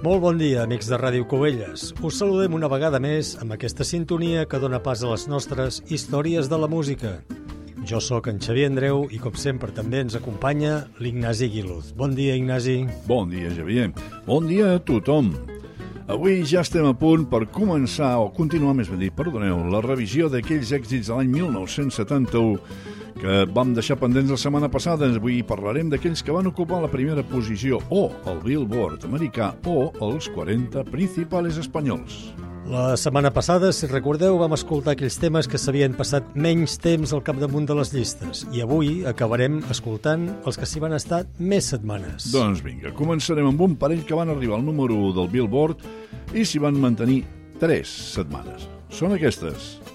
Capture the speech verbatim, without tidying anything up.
Molt bon dia, amics de Ràdio Cubelles. Us saludem una vegada més amb aquesta sintonia que dona pas a les nostres històries de la música. Jo sóc en Xavier Andreu i, com sempre, també ens acompanya l'Ignasi Guiluz. Bon dia, Ignasi. Bon dia, Xavier. Bon dia a tothom. Avui ja estem a punt per començar, o continuar, més ben dit, perdoneu, la revisió d'aquells èxits de l'any mil nou-cents setanta-u que vam deixar pendents la setmana passada. Avui parlarem d'aquells que van ocupar la primera posició o el Billboard americà o els quaranta principals espanyols. La setmana passada, si recordeu, vam escoltar aquells temes que s'havien passat menys temps al capdamunt de les llistes i avui acabarem escoltant els que s'hi van estar més setmanes. Doncs vinga, començarem amb un parell que van arribar al número u del Billboard i s'hi van mantenir tres setmanes. Són aquestes: